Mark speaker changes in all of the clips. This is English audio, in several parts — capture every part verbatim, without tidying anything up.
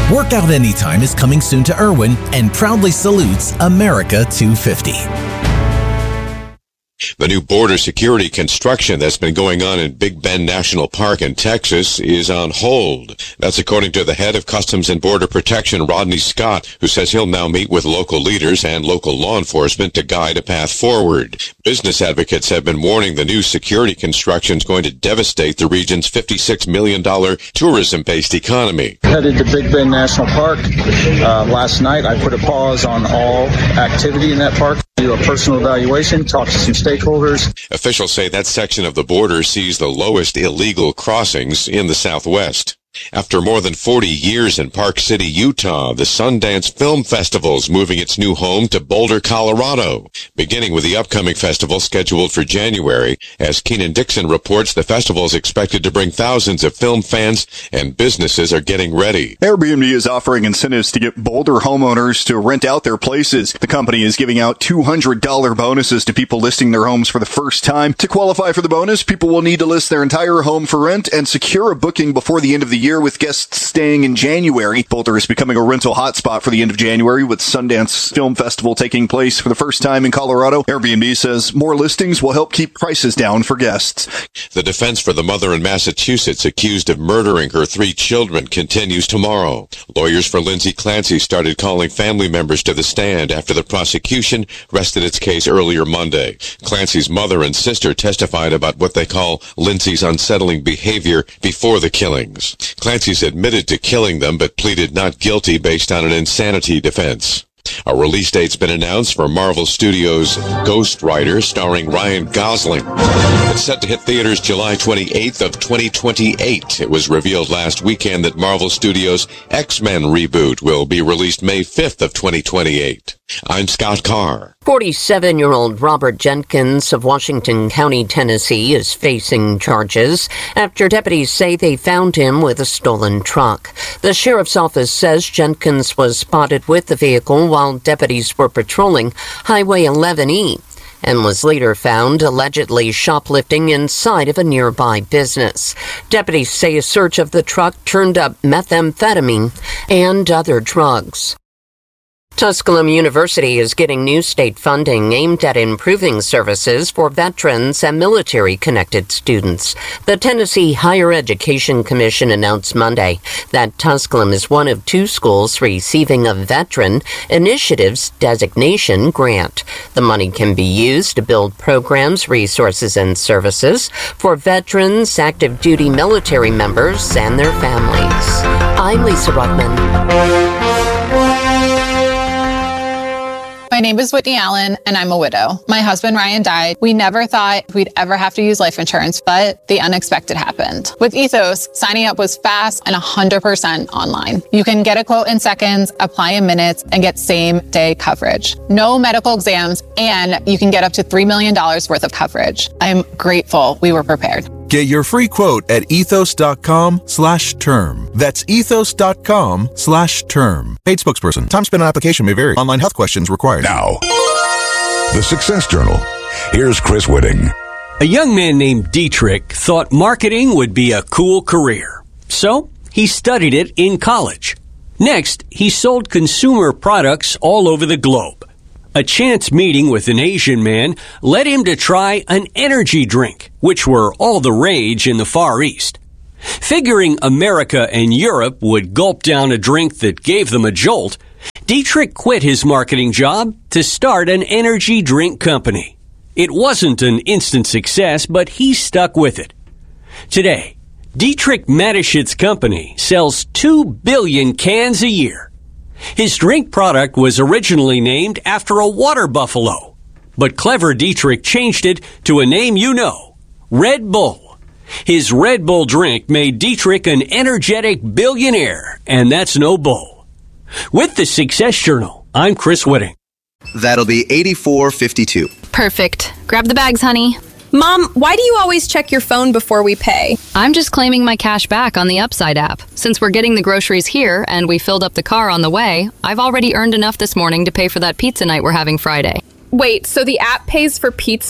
Speaker 1: Workout Anytime is coming soon to Irwin and proudly salutes America two fifty.
Speaker 2: The new border security construction that's been going on in Big Bend National Park in Texas is on hold. That's according to the head of Customs and Border Protection, Rodney Scott, who says he'll now meet with local leaders and local law enforcement to guide a path forward. Business advocates have been warning the new security construction is going to devastate the region's fifty-six million dollars tourism-based economy.
Speaker 3: Headed to Big Bend National Park. Uh, last night, I put a pause on all activity in that park. Do a personal evaluation, talk to some stakeholders.
Speaker 2: Officials say that section of the border sees the lowest illegal crossings in the Southwest. After more than forty years in Park City, Utah, the Sundance Film Festival is moving its new home to Boulder, Colorado, beginning with the upcoming festival scheduled for January. As Keenan Dixon reports, the festival is expected to bring thousands of film fans, and businesses are getting ready.
Speaker 4: Airbnb is offering incentives to get Boulder homeowners to rent out their places. The company is giving out two hundred dollars bonuses to people listing their homes for the first time. To qualify for the bonus, people will need to list their entire home for rent and secure a booking before the end of the year, with guests staying in January. Boulder is becoming a rental hotspot for the end of January, with Sundance Film Festival taking place for the first time in Colorado. Airbnb says more listings will help keep prices down for guests.
Speaker 2: The defense for the mother in Massachusetts accused of murdering her three children continues tomorrow. Lawyers for Lindsay Clancy started calling family members to the stand after the prosecution rested its case earlier Monday. Clancy's mother and sister testified about what they call Lindsay's unsettling behavior before the killings. Clancy's admitted to killing them, but pleaded not guilty based on an insanity defense. A release date's been announced for Marvel Studios' Ghost Rider, starring Ryan Gosling. It's set to hit theaters July twenty-eighth of twenty twenty-eight. It was revealed last weekend that Marvel Studios' X-Men reboot will be released May fifth of twenty twenty-eight. I'm Scott Carr.
Speaker 5: forty-seven-year-old Robert Jenkins of Washington County, Tennessee, is facing charges after deputies say they found him with a stolen truck. The sheriff's office says Jenkins was spotted with the vehicle while deputies were patrolling Highway eleven E and was later found allegedly shoplifting inside of a nearby business. Deputies say a search of the truck turned up methamphetamine and other drugs. Tusculum University is getting new state funding aimed at improving services for veterans and military-connected students. The Tennessee Higher Education Commission announced Monday that Tusculum is one of two schools receiving a Veteran Initiatives Designation grant. The money can be used to build programs, resources, and services for veterans, active duty military members, and their families. I'm Lisa Ruckman.
Speaker 6: My name is Whitney Allen, and I'm a widow. My husband, Ryan, died. We never thought we'd ever have to use life insurance, but the unexpected happened. With Ethos, signing up was fast and one hundred percent online. You can get a quote in seconds, apply in minutes, and get same-day coverage. No medical exams, and you can get up to three million dollars worth of coverage. I'm grateful we were prepared.
Speaker 7: Get your free quote at ethos.com slash term. That's ethos.com slash term. Paid spokesperson. Time spent on application may vary. Online health questions required.
Speaker 8: Now, the Success Journal. Here's Chris Whitting.
Speaker 9: A young man named Dietrich thought marketing would be a cool career. So he studied it in college. Next, he sold consumer products all over the globe. A chance meeting with an Asian man led him to try an energy drink, which were all the rage in the Far East. Figuring America and Europe would gulp down a drink that gave them a jolt, Dietrich quit his marketing job to start an energy drink company. It wasn't an instant success, but he stuck with it. Today, Dietrich Mateschitz Company sells two billion cans a year. His drink product was originally named after a water buffalo, but clever Dietrich changed it to a name you know, Red Bull. His Red Bull drink made Dietrich an energetic billionaire, and that's no bull. With the Success Journal, I'm Chris Whitting.
Speaker 10: That'll be eighty-four fifty-two.
Speaker 11: Perfect. Grab the bags, honey.
Speaker 12: Mom, why do you always check your phone before we pay?
Speaker 11: I'm just claiming my cash back on the Upside app. Since we're getting the groceries here and we filled up the car on the way, I've already earned enough this morning to pay for that pizza night we're having Friday.
Speaker 12: Wait, so the app pays for pizza?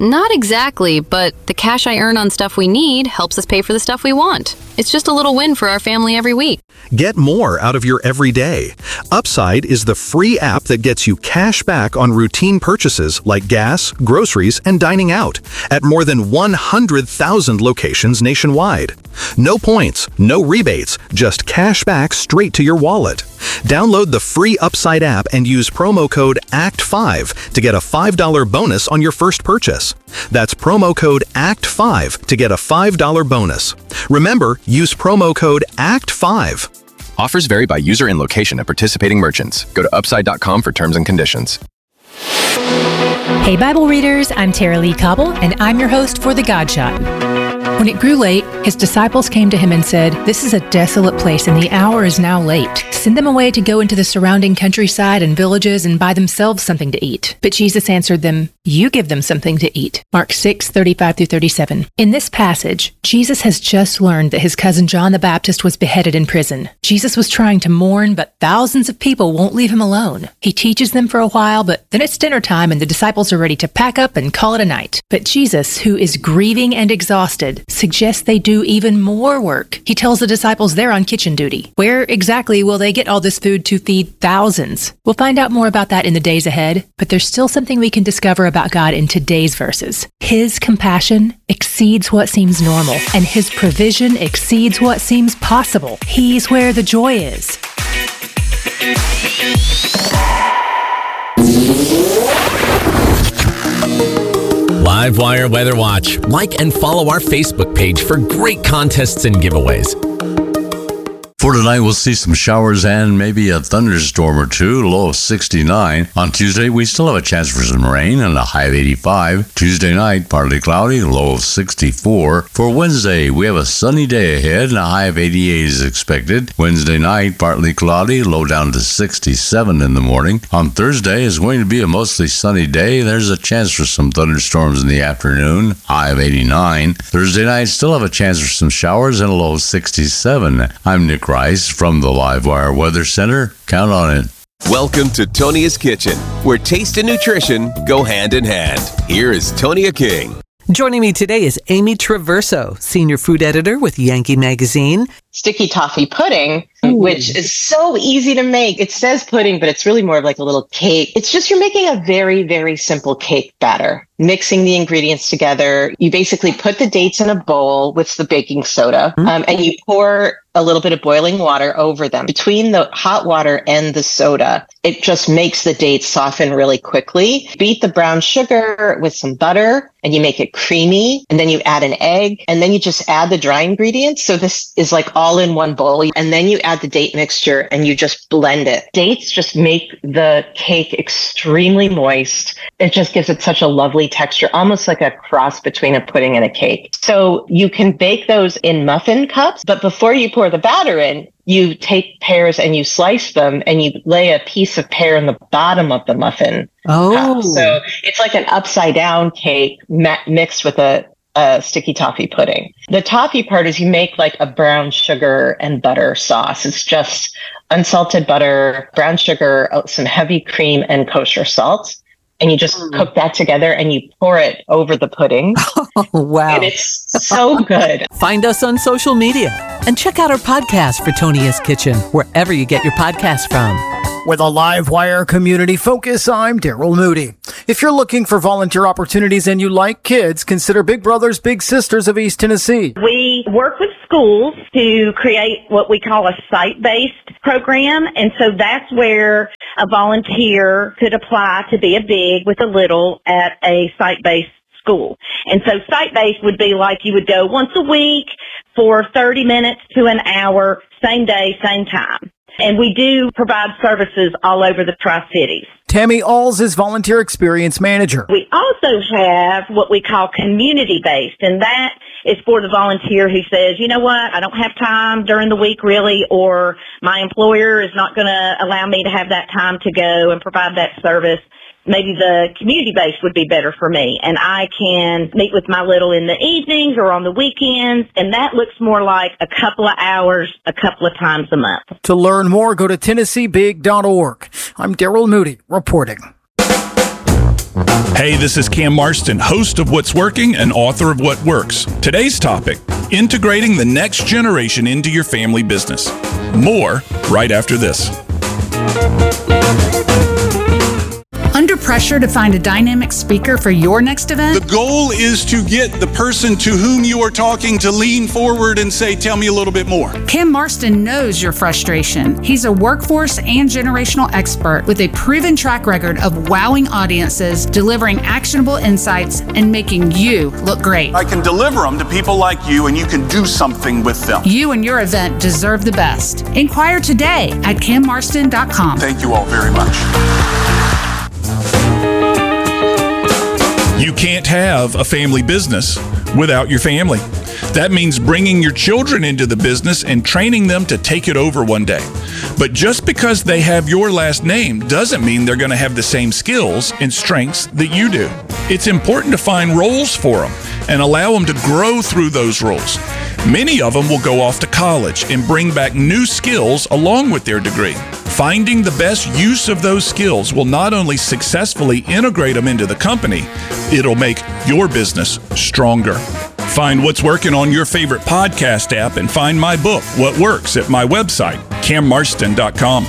Speaker 11: Not exactly, but the cash I earn on stuff we need helps us pay for the stuff we want. It's just a little win for our family every week.
Speaker 13: Get more out of your everyday. Upside is the free app that gets you cash back on routine purchases like gas, groceries, and dining out at more than one hundred thousand locations nationwide. No points, no rebates, just cash back straight to your wallet. Download the free Upside app and use promo code A C T five to get a five dollars bonus on your first purchase. That's promo code A C T five to get a five dollars bonus. Remember, use promo code A C T five.
Speaker 14: Offers vary by user and location at participating merchants. Go to upside dot com for terms and conditions.
Speaker 15: Hey Bible readers, I'm Tara Lee Cobble, and I'm your host for The God Shot. When it grew late, his disciples came to him and said, "This is a desolate place, and the hour is now late. Send them away to go into the surrounding countryside and villages and buy themselves something to eat." But Jesus answered them, "You give them something to eat." Mark six, thirty-five through thirty-seven. In this passage, Jesus has just learned that his cousin John the Baptist was beheaded in prison. Jesus was trying to mourn, but thousands of people won't leave him alone. He teaches them for a while, but then it's dinner time and the disciples are ready to pack up and call it a night. But Jesus, who is grieving and exhausted, suggests they do even more work. He tells the disciples they're on kitchen duty. Where exactly will they get all this food to feed thousands? We'll find out more about that in the days ahead, but there's still something we can discover about God in today's verses. His compassion exceeds what seems normal, and his provision exceeds what seems possible. He's where the joy is.
Speaker 1: Livewire Weather Watch. Like and follow our Facebook page for great contests and giveaways.
Speaker 16: For tonight, we'll see some showers and maybe a thunderstorm or two, low of sixty-nine. On Tuesday, we still have a chance for some rain and a high of eighty-five. Tuesday night, partly cloudy, low of sixty-four. For Wednesday, we have a sunny day ahead and a high of eighty-eight is expected. Wednesday night, partly cloudy, low down to sixty-seven in the morning. On Thursday, it's going to be a mostly sunny day. There's a chance for some thunderstorms in the afternoon, high of eighty-nine. Thursday night, still have a chance for some showers and a low of sixty-seven. I'm Nick Rice from the Livewire Weather Center. Count on it.
Speaker 17: Welcome to Tonia's Kitchen, where taste and nutrition go hand in hand. Here is Tonia King.
Speaker 18: Joining me today is Amy Traverso, Senior Food Editor with Yankee Magazine.
Speaker 19: Sticky toffee pudding, Ooh. Which is so easy to make. It says pudding, but it's really more of like a little cake. It's just you're making a very, very simple cake batter. Mixing the ingredients together. You basically put the dates in a bowl with the baking soda, mm-hmm. um, and you pour a little bit of boiling water over them. Between the hot water and the soda, it just makes the dates soften really quickly. Beat the brown sugar with some butter, and you make it creamy, and then you add an egg, and then you just add the dry ingredients. So this is like all in one bowl, and then you add the date mixture, and you just blend it. Dates just make the cake extremely moist. It just gives it such a lovely texture, almost like a cross between a pudding and a cake. So you can bake those in muffin cups, but before you pour the batter in, you take pears and you slice them and you lay a piece of pear in the bottom of the muffin.
Speaker 18: Oh.
Speaker 19: Cup. So it's like an upside down cake ma- mixed with a, a sticky toffee pudding. The toffee part is you make like a brown sugar and butter sauce. It's just unsalted butter, brown sugar, some heavy cream, and kosher salt. And you just mm. cook that together and you pour it over the pudding.
Speaker 18: Oh, wow.
Speaker 19: And it's so good.
Speaker 18: Find us on social media and check out our podcast for Tonia's Kitchen, wherever you get your podcasts from.
Speaker 20: With a Livewire community focus, I'm Daryl Moody. If you're looking for volunteer opportunities and you like kids, consider Big Brothers Big Sisters of East Tennessee.
Speaker 21: We work with schools to create what we call a site-based program, and so that's where a volunteer could apply to be a big with a little at a site-based school. And so site-based would be like you would go once a week for thirty minutes to an hour, same day, same time. And we do provide services all over the Tri-Cities.
Speaker 20: Tammy Alls is Volunteer Experience Manager.
Speaker 21: We also have what we call community-based, and that is for the volunteer who says, you know what, I don't have time during the week really, or my employer is not going to allow me to have that time to go and provide that service. Maybe the community-based would be better for me, and I can meet with my little in the evenings or on the weekends, and that looks more like a couple of hours a couple of times a month.
Speaker 20: To learn more, go to Tennessee Big dot org. I'm Daryl Moody, reporting.
Speaker 3: Hey, this is Cam Marston, host of What's Working and author of What Works. Today's topic, integrating the next generation into your family business. More right after this.
Speaker 22: Under pressure to find a dynamic speaker for your next event?
Speaker 23: The goal is to get the person to whom you are talking to lean forward and say, tell me a little bit more.
Speaker 22: Cam Marston knows your frustration. He's a workforce and generational expert with a proven track record of wowing audiences, delivering actionable insights, and making you look great.
Speaker 23: I can deliver them to people like you, and you can do something with them.
Speaker 22: You and your event deserve the best. Inquire today at cam marston dot com.
Speaker 23: Thank you all very much.
Speaker 3: You can't have a family business without your family. That means bringing your children into the business and training them to take it over one day. But just because they have your last name doesn't mean they're going to have the same skills and strengths that you do. It's important to find roles for them and allow them to grow through those roles. Many of them will go off to college and bring back new skills along with their degree. Finding the best use of those skills will not only successfully integrate them into the company, it'll make your business stronger. Find What's Working on your favorite podcast app and find my book, What Works, at my website, cam marston dot com.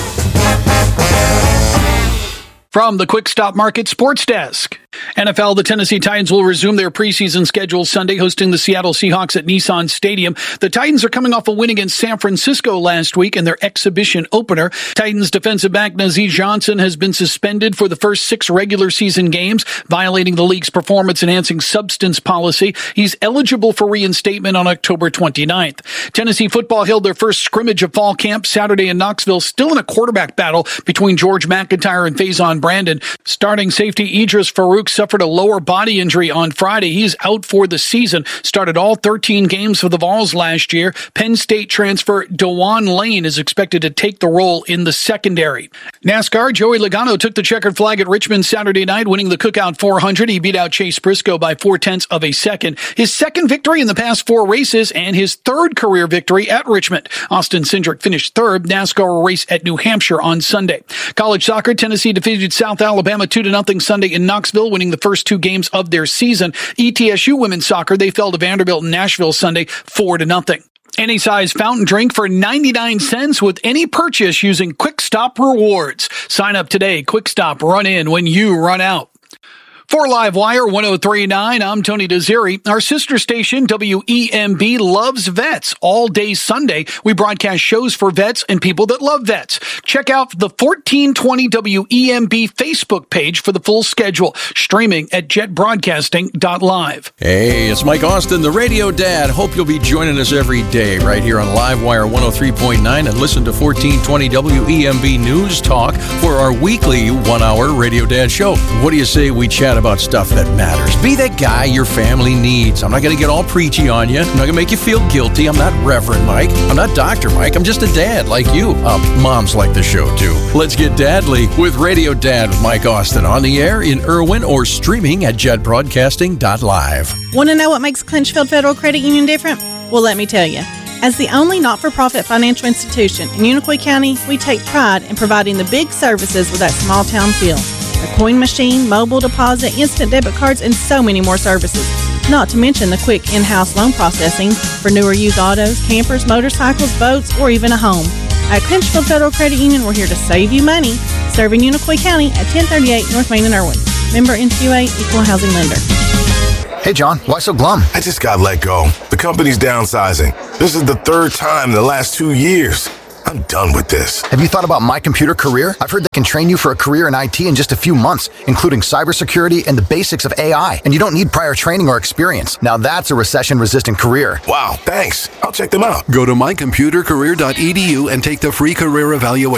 Speaker 24: From the Quick Stop Market Sports Desk. N F L, the Tennessee Titans will resume their preseason schedule Sunday, hosting the Seattle Seahawks at Nissan Stadium. The Titans are coming off a win against San Francisco last week in their exhibition opener. Titans defensive back Nazeeh Johnson has been suspended for the first six regular season games, violating the league's performance-enhancing substance policy. He's eligible for reinstatement on October twenty-ninth. Tennessee football held their first scrimmage of fall camp Saturday in Knoxville, still in a quarterback battle between George McIntyre and Faison Brandon. Starting safety Idris Farouk suffered a lower body injury on Friday. He's out for the season. Started all thirteen games for the Vols last year. Penn State transfer DeJuan Lane is expected to take the role in the secondary. NASCAR, Joey Logano took the checkered flag at Richmond Saturday night, winning the Cookout four hundred. He beat out Chase Briscoe by four-tenths of a second. His second victory in the past four races and his third career victory at Richmond. Austin Cindric finished third. NASCAR will race at New Hampshire on Sunday. College soccer, Tennessee defeated South Alabama two to nothing Sunday in Knoxville, winning the first two games of their season. E T S U women's soccer, they fell to Vanderbilt in Nashville Sunday four to nothing. Any size fountain drink for ninety-nine cents with any purchase using Quick Stop Rewards. Sign up today. Quick Stop, run in when you run out. For Livewire one oh three point nine, I'm Tony Desiri. Our sister station, W E M B, loves vets. All day Sunday, we broadcast shows for vets and people that love vets. Check out the fourteen twenty W E M B Facebook page for the full schedule. Streaming at jet broadcasting dot live.
Speaker 25: Hey, it's Mike Austin, the Radio Dad. Hope you'll be joining us every day right here on Livewire one oh three point nine and listen to fourteen twenty W E M B News Talk for our weekly one-hour Radio Dad show. What do you say we chat about stuff that matters? Be that guy your family needs. I'm not going to get all preachy on you. I'm not going to make you feel guilty. I'm not Reverend Mike. I'm not Doctor Mike. I'm just a dad like you. Uh, moms like the show too. Let's get dadly with Radio Dad with Mike Austin on the air in Irwin or streaming at jet broadcasting dot live.
Speaker 26: Want to know what makes Clinchfield Federal Credit Union different? Well, let me tell you. As the only not-for-profit financial institution in Unicoi County, we take pride in providing the big services with that small-town feel. A coin machine, mobile deposit, instant debit cards, and so many more services. Not to mention the quick in-house loan processing for newer used autos, campers, motorcycles, boats, or even a home. At Clinchfield Federal Credit Union, we're here to save you money, serving Unicoi County at ten thirty-eight North Main in Irwin. Member N C U A, Equal Housing Lender.
Speaker 27: Hey, John, why so glum?
Speaker 8: I just got let go. The company's downsizing. This is the third time in the last two years. I'm done with this.
Speaker 27: Have you thought about My Computer Career? I've heard they can train you for a career in I T in just a few months, including cybersecurity and the basics of A I. And you don't need prior training or experience. Now that's a recession-resistant career.
Speaker 8: Wow, thanks. I'll check them out.
Speaker 28: Go to my computer career dot e d u and take the free career evaluation.